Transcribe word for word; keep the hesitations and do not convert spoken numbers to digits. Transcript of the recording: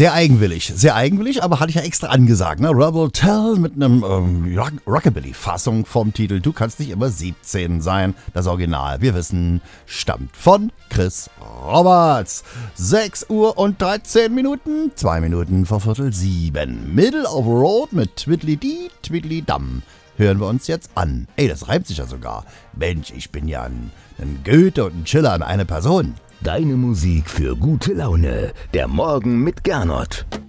sehr eigenwillig, sehr eigenwillig, aber hatte ich ja extra angesagt, ne? Rebel Tell mit einem ähm, Rock- Rockabilly-Fassung vom Titel Du kannst nicht immer siebzehn sein. Das Original, wir wissen, stammt von Chris Roberts. sechs Uhr und dreizehn Minuten, zwei Minuten vor Viertel sieben. Middle of Road mit Twiddly-Dee, Twiddly-Dum. Hören wir uns jetzt an. Ey, das reimt sich ja sogar. Mensch, ich bin ja ein, ein Goethe und ein Schiller in eine Person. Deine Musik für gute Laune. Der Morgen mit Gernot.